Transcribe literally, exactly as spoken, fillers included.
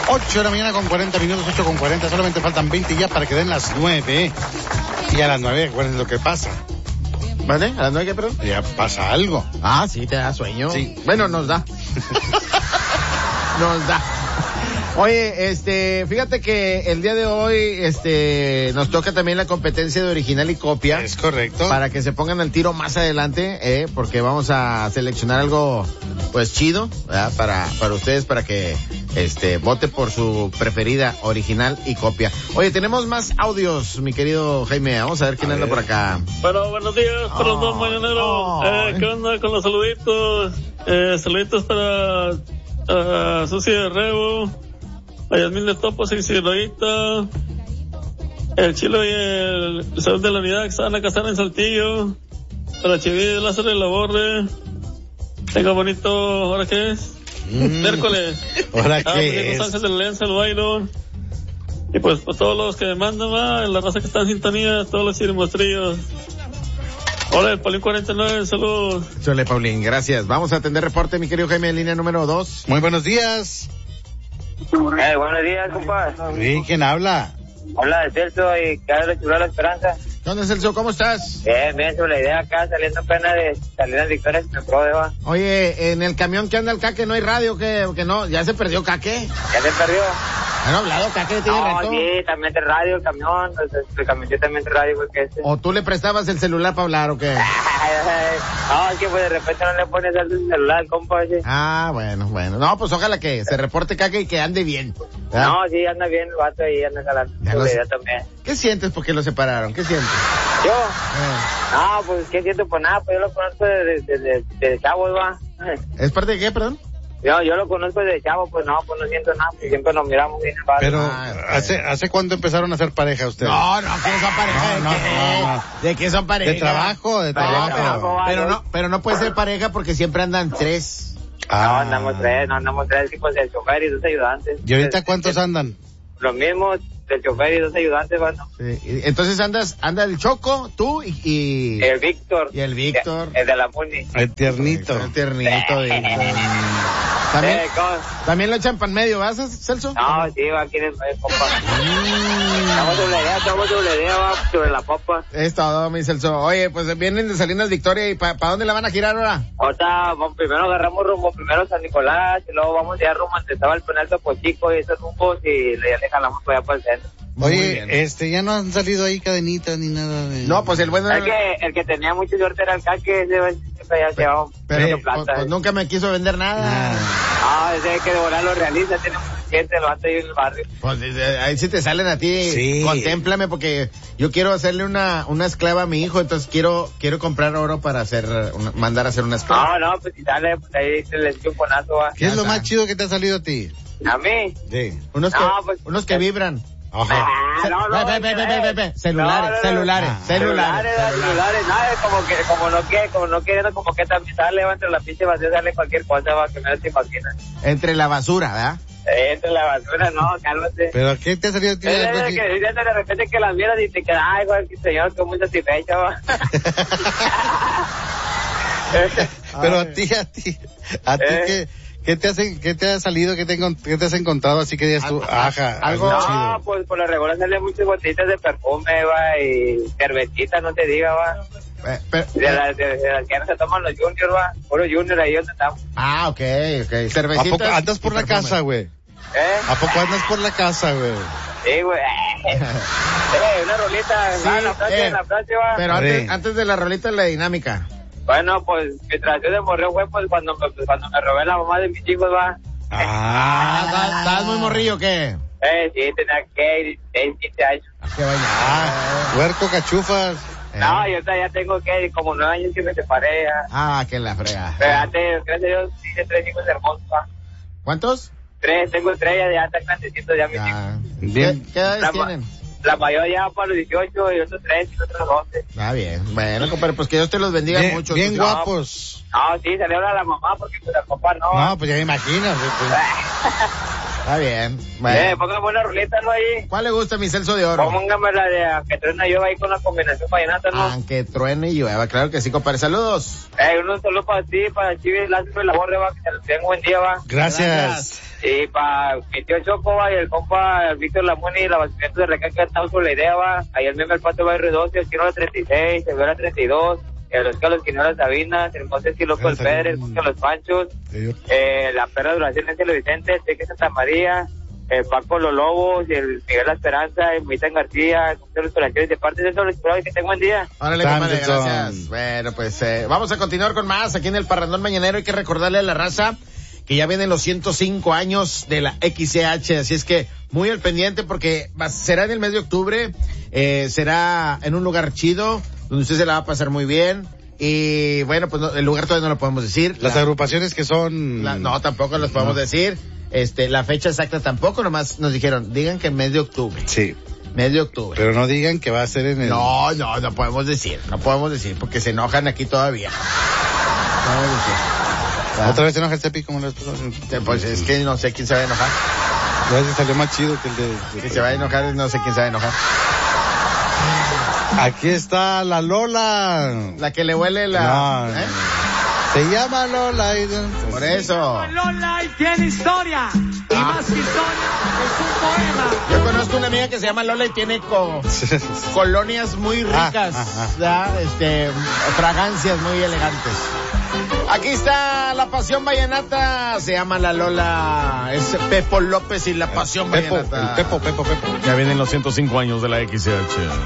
ocho de la mañana con cuarenta minutos, ocho con cuarenta, solamente faltan veinte ya para que den las nueve. Y a las nueve, acuérdense lo que pasa. ¿Vale? ¿A las nueve qué, perdón? Ya pasa algo. Ah, sí, te da sueño. Sí. Bueno, nos da. Nos da. Oye, este, fíjate que el día de hoy, este, nos toca también la competencia de original y copia. Es correcto. Para que se pongan al tiro más adelante, eh, porque vamos a seleccionar algo, pues, chido, ¿verdad? Para, para ustedes, para que, este, vote por su preferida original y copia. Oye, tenemos más audios, mi querido Jaime. Vamos a ver quién a anda ver. por acá. Bueno, buenos días para los dos mañaneros. Oh, eh, ¿Qué onda con los saluditos? Eh, saluditos para, uh, Susi de Rebo, a Yasmín de Topos y Ciroita, el Chilo y el Salud de la Unidad que estaban a casar en Saltillo, para Chiví de Lázaro y la Borre. Tenga bonito, ¿ahora qué es? Mm. Miércoles. ¿Ahora ah, qué es? Los Ángeles de Alianza, el Byron. Y pues, por todos los que me mandan, va, la raza que está en sintonía, todos los chirimostrillos. Hola, el Paulín cuarenta y nueve, saludos. Chole, Paulín, gracias. Vamos a atender reporte, mi querido Jaime, en línea número dos. Muy buenos días. Eh, buenos días, compadre. Sí, ¿quién habla? Habla de Celso y Carlos Chulá La Esperanza. ¿Dónde, Celso? ¿Cómo estás? Bien, bien, sobre la idea acá, saliendo apenas de salir en Victoria, me pro de va. Oye, en el camión que anda el Caque no hay radio, que, que no, ya se perdió Caque. Ya se perdió. ¿Han hablado Caque? ¿Tiene no, reto? sí, también de radio, el camión, el, el camión también de radio, porque este. ¿O tú le prestabas el celular para hablar o qué? No, es que pues de repente no le pones el celular al compa ese. Ah, bueno, bueno. No, pues ojalá que se reporte Caque y que ande bien. ¿verdad? No, sí, anda bien el vato y anda jalando. Los... también. ¿Qué sientes porque lo separaron? ¿Qué sientes? ¿Yo? Eh. No, pues, ¿qué siento? Pues nada, pues yo lo conozco desde de, de, de chavos, va. ¿Es parte de qué, perdón? Yo, yo lo conozco desde chavo, pues no, pues no siento nada, pues siempre nos miramos bien. Padre. Pero, ah, ¿hace hace cuándo empezaron a ser pareja ustedes? No, no, ¿qué son pareja? No, ¿De, qué? no, no, no. ¿De qué son pareja? De trabajo, de trabajo. De trabajo pero, no, pero no puede ser pareja porque siempre andan tres. Ah. No, andamos tres, no andamos tres, tipos del chofer y dos ayudantes. ¿Y ahorita cuántos andan? Los mismos, del chofer y dos ayudantes, bueno. Sí. Entonces andas, anda el Choco, tú y, y... El Víctor. Y el Víctor. El de la Muni. El tiernito. El tiernito. De... ¿También, eh, ¿También lo echan pan medio, vas, Celso? No, sí, va aquí en el medio, compa. Estamos sobre la idea, estamos sobre la idea, va sobre la popa. Es todo, mi Celso. Oye, pues vienen de Salinas Victoria, ¿y para pa dónde la van a girar ahora? Ahorita, bueno, primero agarramos rumbo, primero San Nicolás, y luego vamos ya rumbo donde estaba el penal Topo Chico y esos rumbos, y ya le jalamos para allá para el centro. Oye, este, ya no han salido ahí cadenitas ni nada de... No, pues el bueno... Es que el que tenía mucha suerte era el Caque, ese siempre ya se llevaba pero, plata. Pues, pues nunca me quiso vender nada. Ah, ese hay que devorar lo realiza, tiene mucha gente, lo hace ahí en el barrio. Pues ahí sí te salen a ti. Sí. Contémplame porque yo quiero hacerle una una esclava a mi hijo, entonces quiero quiero comprar oro para hacer, una, mandar a hacer una esclava. No, no, pues si sale, pues ahí se le echa un ponazo, va. ¿Qué es lo más chido que te ha salido a ti? ¿A mí? Sí. Unos que, no, pues, unos que vibran. Ajá. Ah, no, no, ve, ve, ve, ve, ve, ve. Celulares, no, no, celulares, no. celulares, celulares, celulares, nada, como que, como no quiere, como no quiere, como que también sale, va, entre la pinche vacía sale cualquier cosa, va, que no te imaginas. Entre la basura, ¿verdad? Eh, entre la basura, no, cálmate. ¿Pero qué te ha salido a ti? Es de, que, de, de repente que las miras y te quedas, ay, güey, que señor, estoy muy satisfecho, va. Pero a ti, a ti, a ti eh. que... ¿Qué te, hace, ¿Qué te ha salido? ¿Qué te, qué te has encontrado? Así que digas tú, ajá, algo no, chido. No, pues por la regular salen muchas gotitas de perfume, va, y cervecita, no te diga, va. Eh, pero, de las de, de la que no se toman los juniors, va, puro junior ahí donde estamos. Ah, ok, ok. Cervecitas. ¿A poco andas por la perfume. casa, güey? ¿Eh? ¿A poco andas por la casa, güey? Sí, güey. eh, una rolita, Sí, va, en la frase, eh, en la frase, va. Pero antes, antes de la rolita, la dinámica. Bueno, pues, mientras yo de morreo, güey, pues cuando me, pues, cuando me robé la mamá de mis hijos, va. Ah, ¿estabas muy morrillo o qué? Eh, sí, tenía que dieciséis, quince años. Qué vaina. Ah, huerco, cachufas. Eh. No, yo ya tengo que como nueve años que me separé, ya. Ah, que la frega. Pero antes, gracias a Dios, hice tres hijos hermosos, va. ¿Cuántos? Tres, tengo tres, ya, ya están grandecitos ya mis hijos. Ah, Bien. ¿Qué, qué edades La, tienen? la mayor ya para los dieciocho y otros tres y otros doce. Ah, bien. Bueno, compadre, pues que Dios te los bendiga Bien, mucho. bien Tus- guapos. No, sí, salió a la mamá porque pues, el papá no. No, pues ya me imagino. Pues, Está bien. Bueno. Eh, póngame una rolita, ¿no? Ahí. ¿Cuál le gusta, mi Celso de Oro? Póngame la de Aunque truene llueva ahí con la combinación vallenata, ¿no? Aunque truene y llueva, claro que sí, compadre. Saludos. Eh, un saludo para ti, para Chivis Lázaro y la Borre, va, que tengan buen día, va. Gracias. Gracias. Y para mi tío Choco, va, y el compa Víctor Lamuni y el abastecimiento de Recanca estamos con la idea, va. Ayer mismo el Pato va a R doce, el Quino la treinta y seis, el Vera treinta y dos, el Oscar los Quino la Sabina, el José Siloco el Pedro, el José los Panchos, eh, la Perra Duración el Cielo Vicente, el Teque Santa María, el Paco Los Lobos, y el Miguel La Esperanza, el Mitán García, el José los Pelancheros, de parte de eso les espero que tengan buen día. Órale, compadre, gracias. Bueno, pues eh, vamos a continuar con más aquí en el Parrandón Mañanero. Hay que recordarle a la raza que ya vienen los ciento cinco años de la X C H, así es que muy al pendiente porque va, será en el mes de octubre, eh, será en un lugar chido, donde usted se la va a pasar muy bien, y bueno, pues no, el lugar todavía no lo podemos decir. Las la, agrupaciones que son... La, no, tampoco los podemos no. decir, este, la fecha exacta tampoco, nomás nos dijeron, digan que en mes de octubre. Sí. Mes de octubre. Pero no digan que va a ser en el... No, no, no podemos decir, no podemos decir, porque se enojan aquí todavía. No podemos decir. ¿Ah? ¿Otra vez se enoja el Cepi como las Pues es que no sé quién se va a enojar. A veces salió más chido que el de... de que se va a enojar, no sé quién se va a enojar. Aquí está la Lola. La que le huele la... No, ¿eh? Se llama Lola. Y... Por eso. Lola y tiene historia. Y ah. más que historia, es un poema. Yo conozco una amiga que se llama Lola y tiene co... colonias muy ricas, ah, ah, ah. este, fragancias muy elegantes. Aquí está la Pasión Vallenata, se llama la Lola, es Pepo López y la Pasión Pepo, Vallenata. El Pepo, Pepo, Pepo. Ya vienen los ciento cinco años de la X C H.